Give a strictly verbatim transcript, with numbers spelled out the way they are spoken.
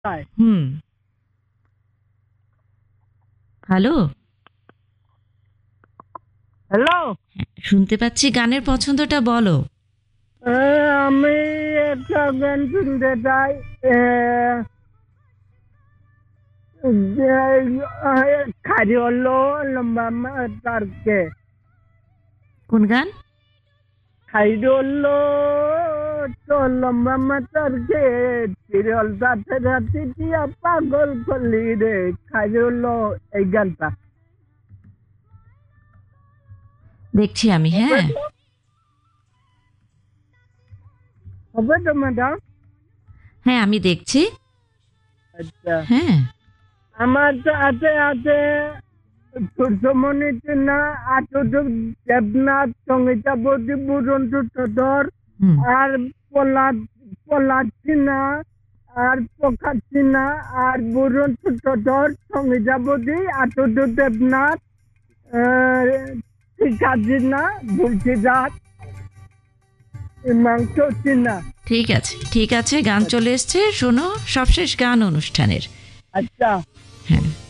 হুম। Hello. Hello. শুনতে পাচ্ছি, গানের পছন্দটা বলো। আমি একটা গান শুনতে চাই। খাইরুল্লো লম্বা তারকে কোন গান? খাইরুল্লো তো লম্বা তারকে চিরল সাথে রাতি দিয়া পাগল করলি রে খাইরুল্লো, এই গানটা দেখছি আমি। হবে হ্যাঁ, তো? হবে তো ম্যাডাম? হ্যাঁ আমি দেখছি। আচ্ছা, হ্যাঁ। আমার তো আছে আছে সূর্যমণি সিনহা, আশুতোষ দেবনাথ, সঙ্গীতা বৌদি, বুরন সূত্রধর, হুম। আর প্রহ্লাদ প্রহ্লাদ সিনহা, আর প্রকাশ সিনহা, আর বুরন সূত্রধর, সঙ্গীতা বৌদি, আশুতোষ দেবনাথ, শিখা সিনহা, ভুলছি জাত, হিমাংশু সিনহা। ঠিক আছে, ঠিক আছে, গান চলে এসছে, শোনো সবশেষ গান অনুষ্ঠানের। আচ্ছা। হ্যাঁ।